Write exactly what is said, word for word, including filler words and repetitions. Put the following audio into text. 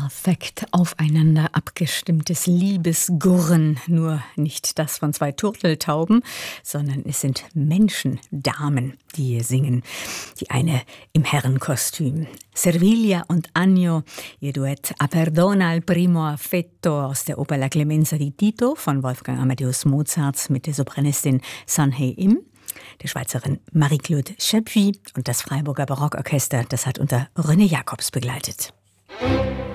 Perfekt aufeinander abgestimmtes Liebesgurren, nur nicht das von zwei Turteltauben, sondern es sind Menschendamen, die hier singen. Die eine im Herrenkostüm. Servilia und Agno, ihr Duett A Perdona al primo affetto aus der Oper La Clemenza di Tito von Wolfgang Amadeus Mozart mit der Sopranistin Sun Hye-im, der Schweizerin Marie-Claude Chapuis und das Freiburger Barockorchester, das hat unter René Jacobs begleitet.